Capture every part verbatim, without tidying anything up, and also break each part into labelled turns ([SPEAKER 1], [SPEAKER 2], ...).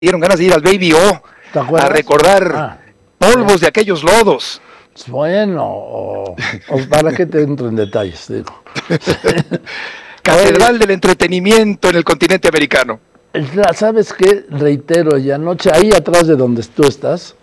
[SPEAKER 1] dieron ganas de ir al Baby O a recordar ah, polvos de aquellos lodos.
[SPEAKER 2] Bueno, o, o para que te entro en detalles, digo.
[SPEAKER 1] Catedral del entretenimiento en el continente americano.
[SPEAKER 2] ¿Sabes qué? Reitero, y anoche, ahí atrás de donde tú estás,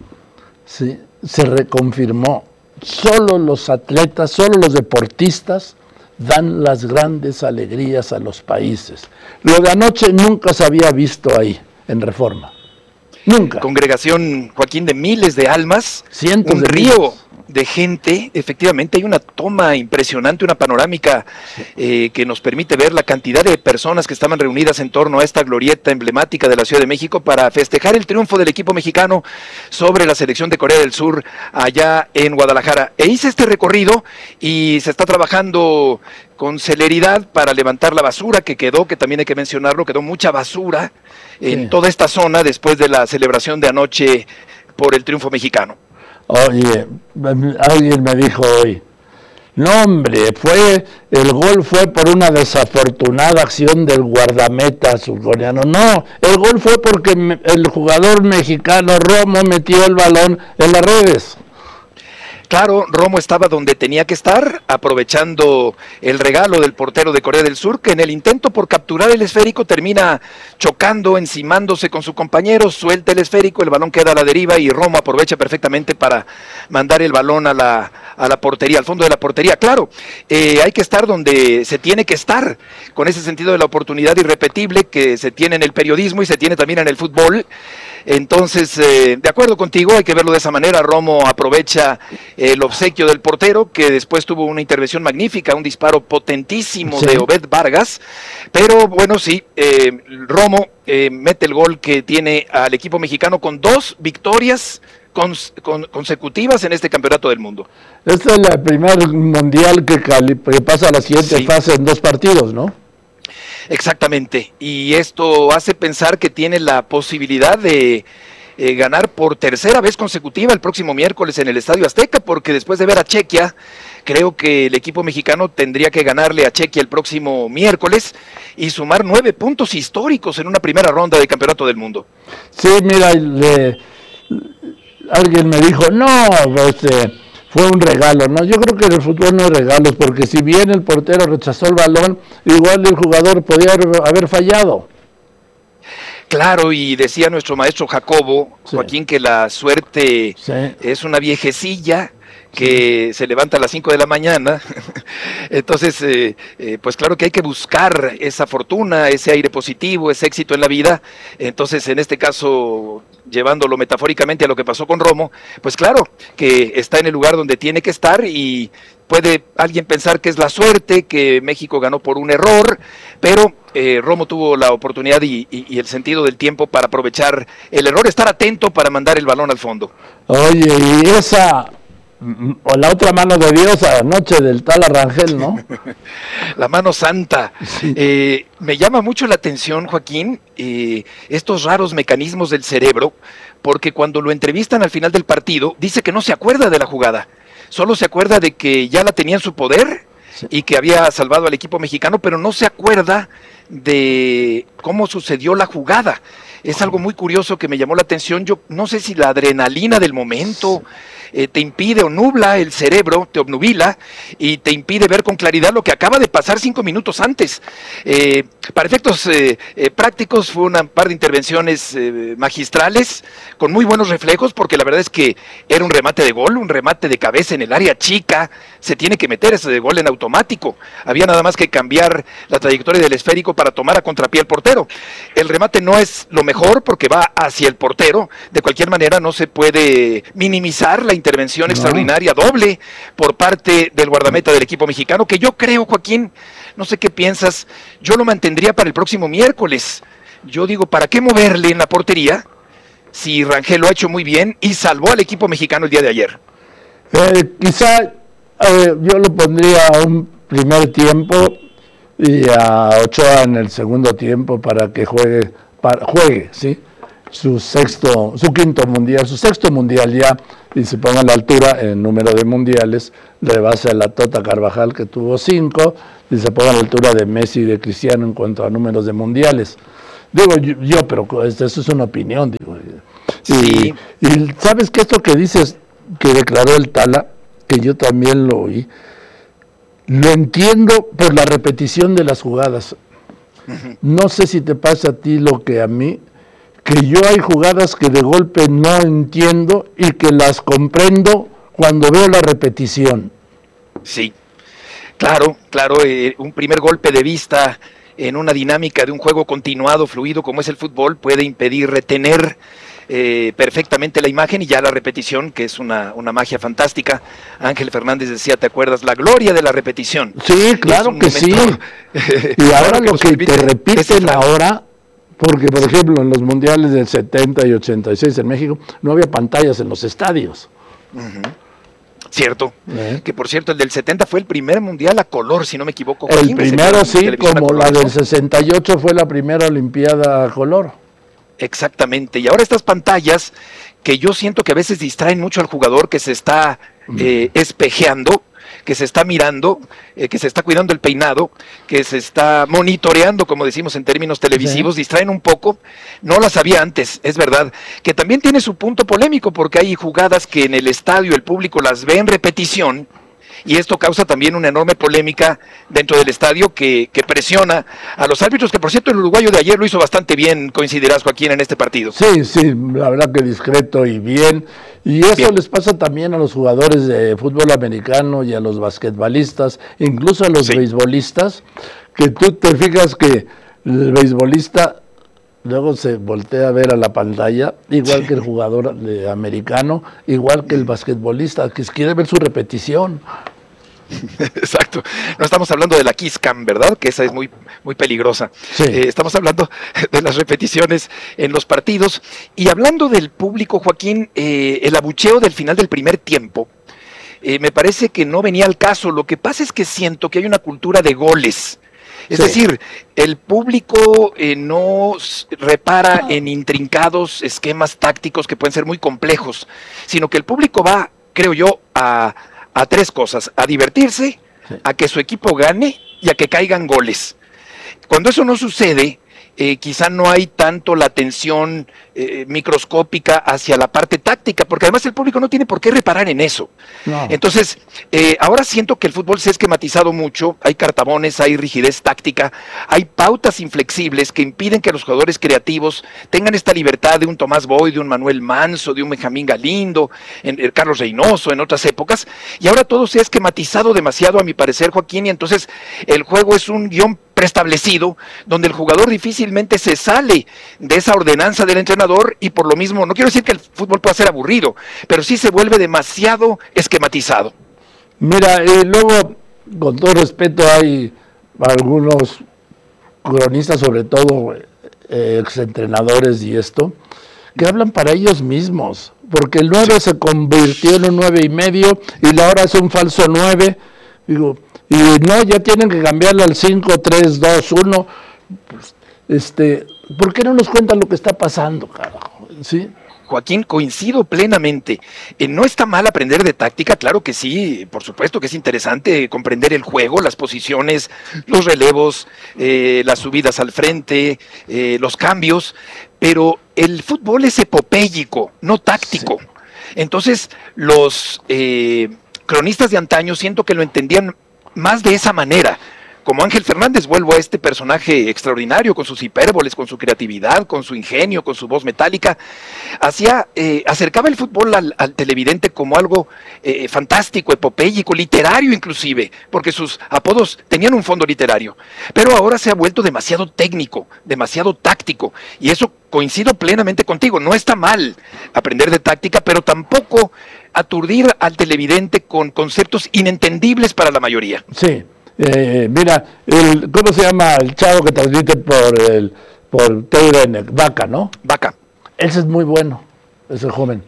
[SPEAKER 2] sí, se reconfirmó, solo los atletas, solo los deportistas dan las grandes alegrías a los países. Lo de anoche nunca se había visto ahí, en Reforma. Nunca.
[SPEAKER 1] Congregación, Joaquín, de miles de almas.
[SPEAKER 2] Cientos
[SPEAKER 1] un
[SPEAKER 2] de
[SPEAKER 1] río
[SPEAKER 2] miles.
[SPEAKER 1] de gente. Efectivamente hay una toma impresionante, una panorámica eh, que nos permite ver la cantidad de personas que estaban reunidas en torno a esta glorieta emblemática de la Ciudad de México para festejar el triunfo del equipo mexicano sobre la selección de Corea del Sur allá en Guadalajara. E hice este recorrido y se está trabajando con celeridad para levantar la basura que quedó, que también hay que mencionarlo, quedó mucha basura en sí. toda esta zona después de la celebración de anoche por el triunfo mexicano.
[SPEAKER 2] Oye, alguien me dijo hoy, no hombre, fue el gol fue por una desafortunada acción del guardameta surcoreano. No, el gol fue porque el jugador mexicano Romo metió el balón en las redes.
[SPEAKER 1] Claro, Romo estaba donde tenía que estar, aprovechando el regalo del portero de Corea del Sur, que en el intento por capturar el esférico termina chocando, encimándose con su compañero, suelta el esférico, el balón queda a la deriva y Romo aprovecha perfectamente para mandar el balón a la, a la portería, al fondo de la portería. Claro, eh, hay que estar donde se tiene que estar, con ese sentido de la oportunidad irrepetible que se tiene en el periodismo y se tiene también en el fútbol. Entonces, eh, de acuerdo contigo, hay que verlo de esa manera. Romo aprovecha el obsequio del portero, que después tuvo una intervención magnífica, un disparo potentísimo sí. de Obed Vargas, pero bueno, sí, eh, Romo eh, mete el gol que tiene al equipo mexicano con dos victorias cons con, consecutivas en este campeonato del mundo.
[SPEAKER 2] Este es el primer mundial que, que pasa a la siguiente sí. fase en dos partidos, ¿no?
[SPEAKER 1] Exactamente, y esto hace pensar que tiene la posibilidad de eh, ganar por tercera vez consecutiva el próximo miércoles en el Estadio Azteca, porque después de ver a Chequia, creo que el equipo mexicano tendría que ganarle a Chequia el próximo miércoles y sumar nueve puntos históricos en una primera ronda de Campeonato del Mundo.
[SPEAKER 2] Sí, mira, le, alguien me dijo, no, este... fue un regalo, ¿no? Yo creo que en el fútbol no hay regalos, porque si bien el portero rechazó el balón, igual el jugador podía haber fallado.
[SPEAKER 1] Claro, y decía nuestro maestro Jacobo, sí. Joaquín, que la suerte sí. es una viejecilla que sí. se levanta a las cinco de la mañana. Entonces, eh, eh, pues claro que hay que buscar esa fortuna, ese aire positivo, ese éxito en la vida. Entonces, en este caso, llevándolo metafóricamente a lo que pasó con Romo, pues claro, que está en el lugar donde tiene que estar y puede alguien pensar que es la suerte, que México ganó por un error, pero eh, Romo tuvo la oportunidad y, y, y el sentido del tiempo para aprovechar el error, estar atento para mandar el balón al fondo.
[SPEAKER 2] Oye, y esa... o la otra mano de Dios anoche del tal Arrangel, ¿no?
[SPEAKER 1] La mano santa. Sí. Eh, me llama mucho la atención, Joaquín, eh, estos raros mecanismos del cerebro, porque cuando lo entrevistan al final del partido, dice que no se acuerda de la jugada, solo se acuerda de que ya la tenía en su poder sí. y que había salvado al equipo mexicano, pero no se acuerda de cómo sucedió la jugada. Es algo muy curioso que me llamó la atención. Yo no sé si la adrenalina del momento eh, te impide o nubla el cerebro, te obnubila y te impide ver con claridad lo que acaba de pasar cinco minutos antes. Eh, para efectos eh, eh, prácticos fue una par de intervenciones eh, magistrales con muy buenos reflejos, porque la verdad es que era un remate de gol, un remate de cabeza en el área chica. Se tiene que meter ese de gol en automático. Había nada más que cambiar la trayectoria del esférico para tomar a contrapié al portero. El remate no es lo mejor porque va hacia el portero. De cualquier manera no se puede minimizar la intervención no. extraordinaria doble por parte del guardameta del equipo mexicano, que yo creo, Joaquín, no sé qué piensas, yo lo mantendría para el próximo miércoles. Yo digo, ¿para qué moverle en la portería si Rangel lo ha hecho muy bien y salvó al equipo mexicano el día de ayer?
[SPEAKER 2] Eh, quizá eh, yo lo pondría a un primer tiempo y a Ochoa en el segundo tiempo para que juegue, para, juegue, ¿sí? Su sexto, su quinto mundial, su sexto mundial ya, y se ponga a la altura en número de mundiales, le base a la Tota Carvajal que tuvo cinco, y se ponga a la altura de Messi y de Cristiano en cuanto a números de mundiales. Digo yo, yo pero eso es una opinión, digo.
[SPEAKER 1] Sí.
[SPEAKER 2] Y, y sabes que esto que dices, que declaró el Tala, que yo también lo oí, lo entiendo por la repetición de las jugadas. Uh-huh. No sé si te pasa a ti lo que a mí, que yo hay jugadas que de golpe no entiendo y que las comprendo cuando veo la repetición.
[SPEAKER 1] Sí, claro, claro, eh, un primer golpe de vista en una dinámica de un juego continuado, fluido como es el fútbol, puede impedir retener eh, perfectamente la imagen, y ya la repetición, que es una, una magia fantástica. Ángel Fernández decía, ¿te acuerdas? La gloria de la repetición.
[SPEAKER 2] Sí, claro que sí. Y ahora lo que te repiten ahora, porque por ejemplo en los mundiales del setenta y ochenta y seis en México no había pantallas en los estadios.
[SPEAKER 1] Uh-huh. Cierto, ¿Eh? que por cierto el del setenta fue el primer mundial a color, si no me equivoco.
[SPEAKER 2] El primero sí, como la del sesenta y ocho fue la primera olimpiada a color.
[SPEAKER 1] Exactamente, y ahora estas pantallas que yo siento que a veces distraen mucho al jugador que se está eh, espejeando, que se está mirando, eh, que se está cuidando el peinado, que se está monitoreando, como decimos en términos televisivos, sí. Distraen un poco. No las había antes, es verdad, que también tiene su punto polémico, porque hay jugadas que en el estadio el público las ve en repetición, y esto causa también una enorme polémica dentro del estadio que, que presiona a los árbitros, que por cierto el uruguayo de ayer lo hizo bastante bien, coincidirás, Joaquín, en este partido.
[SPEAKER 2] Sí, sí, la verdad que discreto y bien, y eso bien. Les pasa también a los jugadores de fútbol americano y a los basquetbolistas, incluso a los sí. beisbolistas, que tú te fijas que el beisbolista luego se voltea a ver a la pantalla, igual sí. que el jugador de americano, igual que el basquetbolista, que quiere ver su repetición.
[SPEAKER 1] Exacto. No estamos hablando de la Kiss Cam, ¿verdad? Que esa es muy, muy peligrosa. Sí. Eh, estamos hablando de las repeticiones en los partidos. Y hablando del público, Joaquín, eh, el abucheo del final del primer tiempo, eh, me parece que no venía al caso. Lo que pasa es que siento que hay una cultura de goles. Es sí. decir, el público eh, no repara en intrincados esquemas tácticos que pueden ser muy complejos, sino que el público va, creo yo, a, a tres cosas: a divertirse, sí. a que su equipo gane y a que caigan goles. Cuando eso no sucede, eh, quizá no hay tanto la atención eh, microscópica hacia la parte táctica, porque además el público no tiene por qué reparar en eso. No. Entonces, eh, ahora siento que el fútbol se ha esquematizado mucho, hay cartabones, hay rigidez táctica, hay pautas inflexibles que impiden que los jugadores creativos tengan esta libertad de un Tomás Boy, de un Manuel Manso, de un Benjamín Galindo, en, en Carlos Reynoso en otras épocas, y ahora todo se ha esquematizado demasiado, a mi parecer, Joaquín, y entonces el juego es un guión preestablecido, donde el jugador difícilmente se sale de esa ordenanza del entrenador, y por lo mismo, no quiero decir que el fútbol pueda ser aburrido, pero sí se vuelve demasiado esquematizado.
[SPEAKER 2] Mira, eh, luego, con todo respeto, hay algunos cronistas, sobre todo eh, exentrenadores y esto, que hablan para ellos mismos, porque el nueve se convirtió en un nueve y medio, y la hora es un falso nueve, digo, y no, ya tienen que cambiarle al cinco, tres, dos, uno. Pues, este, ¿por qué no nos cuentan lo que está pasando, carajo? ¿Sí?
[SPEAKER 1] Joaquín, coincido plenamente. Eh, no está mal aprender de táctica, claro que sí, por supuesto que es interesante comprender el juego, las posiciones, los relevos, eh, las subidas al frente, eh, los cambios, pero el fútbol es epopéyico, no táctico. Sí. Entonces, los eh, cronistas de antaño siento que lo entendían más de esa manera, como Ángel Fernández. Vuelvo a este personaje extraordinario, con sus hipérboles, con su creatividad, con su ingenio, con su voz metálica, hacía, eh, acercaba el fútbol al, al televidente como algo eh, fantástico, epopéyico, literario inclusive, porque sus apodos tenían un fondo literario, pero ahora se ha vuelto demasiado técnico, demasiado táctico, y eso coincido plenamente contigo. No está mal aprender de táctica, pero tampoco aturdir al televidente con conceptos inentendibles para la mayoría.
[SPEAKER 2] Sí, eh, mira, el, ¿cómo se llama el chavo que transmite por el por T V N? Vaca, ¿no?
[SPEAKER 1] Vaca.
[SPEAKER 2] Ese es muy bueno, ese joven.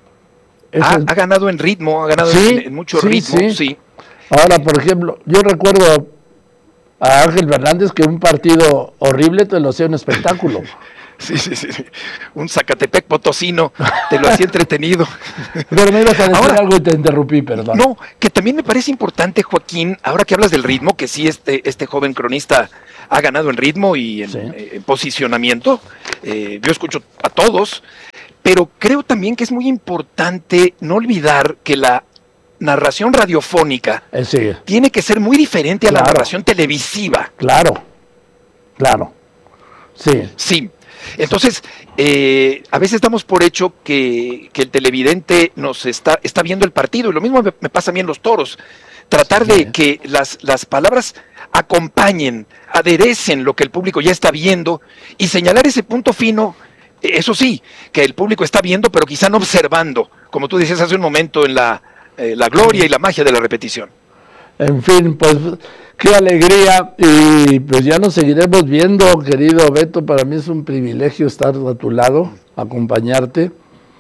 [SPEAKER 1] Ese ha, es... ha ganado en ritmo, ha ganado ¿Sí? en, en mucho sí, ritmo, sí. sí.
[SPEAKER 2] Ahora, por ejemplo, yo recuerdo a Ángel Fernández que un partido horrible te lo hacía un espectáculo.
[SPEAKER 1] Sí, sí, sí. Un Zacatepec potosino, te lo hacía entretenido.
[SPEAKER 2] Pero me ibas a decir
[SPEAKER 1] Ahora,
[SPEAKER 2] algo y te interrumpí, perdón.
[SPEAKER 1] No, que también me parece importante, Joaquín, ahora que hablas del ritmo, que sí este, este joven cronista ha ganado en ritmo y en,
[SPEAKER 2] Sí.
[SPEAKER 1] eh, en posicionamiento. Eh, yo escucho a todos, pero creo también que es muy importante no olvidar que la narración radiofónica
[SPEAKER 2] Eh, sí,
[SPEAKER 1] tiene que ser muy diferente a la
[SPEAKER 2] Claro.
[SPEAKER 1] narración televisiva.
[SPEAKER 2] claro, claro. Sí,
[SPEAKER 1] Sí. Entonces, eh, a veces damos por hecho que, que el televidente nos está, está viendo el partido, y lo mismo me, me pasa a mí en los toros. Tratar
[SPEAKER 2] Sí.
[SPEAKER 1] de que las, las palabras acompañen, aderecen lo que el público ya está viendo y señalar ese punto fino, eh, eso sí, que el público está viendo, pero quizá no observando, como tú decías hace un momento, en la, eh, la gloria y la magia de la repetición.
[SPEAKER 2] en fin, pues qué alegría, y pues ya nos seguiremos viendo, querido Beto. Para mí es un privilegio estar a tu lado, acompañarte,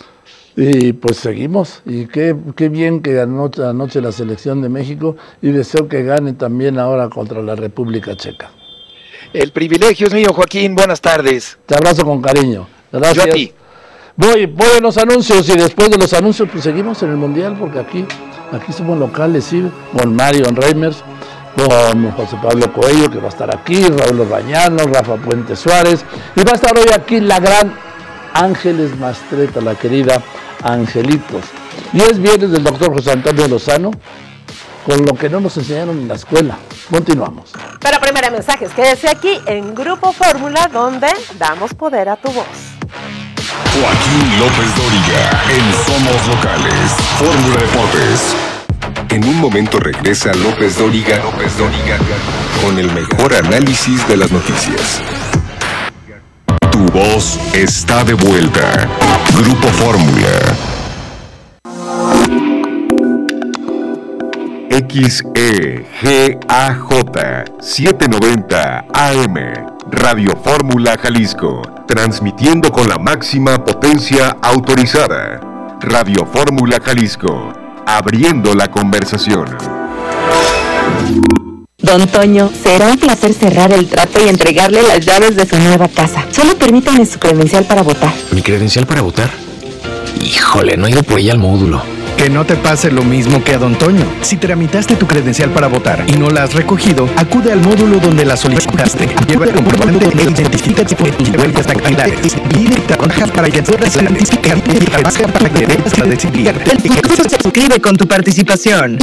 [SPEAKER 2] y pues seguimos, y qué, qué bien que anoche, anoche la selección de México, y deseo que gane también ahora contra la República Checa.
[SPEAKER 1] El privilegio es mío, Joaquín, buenas tardes.
[SPEAKER 2] Te abrazo con cariño. Gracias.
[SPEAKER 1] Yo a ti.
[SPEAKER 2] Voy, voy a los anuncios, y después de los anuncios pues seguimos en el Mundial, porque aquí, aquí somos locales, sí, con Mario Reimers, con José Pablo Coello, que va a estar aquí, Raúl Orbañano, Rafa Puente Suárez, y va a estar hoy aquí la gran Ángeles Mastreta, la querida Angelitos. Y es viernes del doctor José Antonio Lozano, con lo que no nos enseñaron en la escuela. Continuamos.
[SPEAKER 3] Pero primero mensajes, quédese aquí en Grupo Fórmula, donde damos poder a tu voz.
[SPEAKER 4] Joaquín López Dóriga en Somos Locales, Fórmula Deportes. En un momento regresa López Dóriga, López Dóriga, con el mejor análisis de las noticias. Tu voz está de vuelta. Grupo Fórmula. X E G A J setecientos noventa A M, Radio Fórmula Jalisco, transmitiendo con la máxima potencia autorizada. Radio Fórmula Jalisco, abriendo la conversación.
[SPEAKER 5] Don Toño, será un placer cerrar el trato y entregarle las llaves de su nueva casa. Solo permítame su credencial para votar.
[SPEAKER 6] ¿Mi credencial para votar? Híjole, no he ido por ella al módulo.
[SPEAKER 7] Que no te pase lo mismo que a Don Toño. Si tramitaste tu credencial para votar y no la has recogido, acude al módulo donde la solicitaste. Lleva el comprobante e identifícate por tus vueltas actividades. Directa para identificar y trabaja para que debas de decidir.
[SPEAKER 8] Se suscribe con tu participación.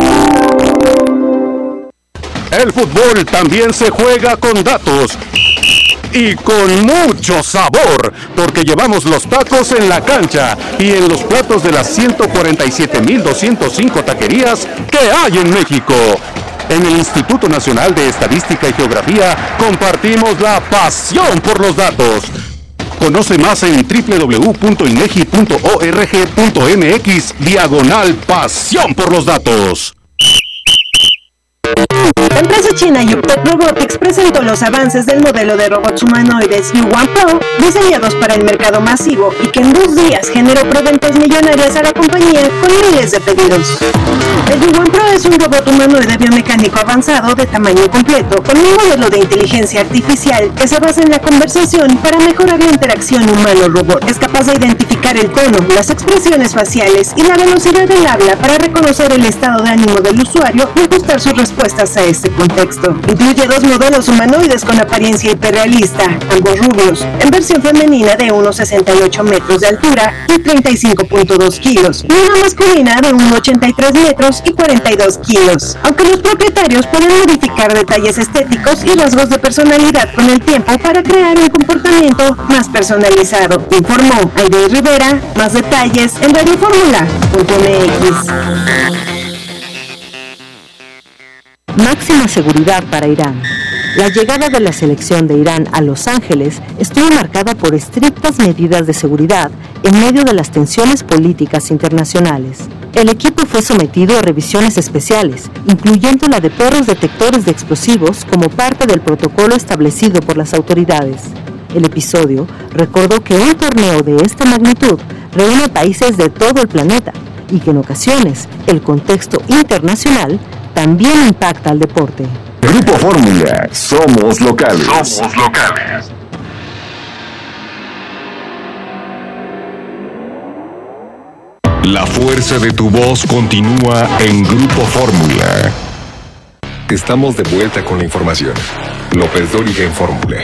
[SPEAKER 9] El fútbol también se juega con datos. Y con mucho sabor, porque llevamos los tacos en la cancha y en los platos de las ciento cuarenta y siete mil doscientos cinco taquerías que hay en México. En el Instituto Nacional de Estadística y Geografía compartimos la pasión por los datos. Conoce más en doble u doble u doble u punto inegi punto org punto mx diagonal pasión por los datos.
[SPEAKER 10] La empresa china Yuktec Robotics presentó los avances del modelo de robots humanoides Yuan Pro, diseñados para el mercado masivo y que en dos días generó preventas millonarias a la compañía con miles de pedidos. El Yuan Pro es un robot humanoide biomecánico avanzado de tamaño completo, con un modelo de inteligencia artificial que se basa en la conversación para mejorar la interacción humano-robot. Es capaz de identificar el tono, las expresiones faciales y la velocidad del habla para reconocer el estado de ánimo del usuario y ajustar sus respuestas a este contexto. Incluye dos modelos humanoides con apariencia hiperrealista, ambos rubios, en versión femenina de uno coma sesenta y ocho metros de altura y treinta y cinco punto dos kilos, y una masculina de uno coma ochenta y tres metros y cuarenta y dos kilos. Aunque los propietarios pueden modificar detalles estéticos y rasgos de personalidad con el tiempo para crear un comportamiento más personalizado, informó Aide Rivera. Más detalles en radio fórmula punto m x.
[SPEAKER 5] Máxima seguridad para Irán. La llegada de la selección de Irán a Los Ángeles estuvo marcada por estrictas medidas de seguridad en medio de las tensiones políticas internacionales. El equipo fue sometido a revisiones especiales, incluyendo la de perros detectores de explosivos como parte del protocolo establecido por las autoridades. El episodio recordó que un torneo de esta magnitud reúne países de todo el planeta y que en ocasiones el contexto internacional también impacta al deporte.
[SPEAKER 4] Grupo Fórmula, somos locales.
[SPEAKER 9] Somos locales.
[SPEAKER 4] La fuerza de tu voz continúa en Grupo Fórmula. Estamos de vuelta con la información. López Dóriga en Fórmula.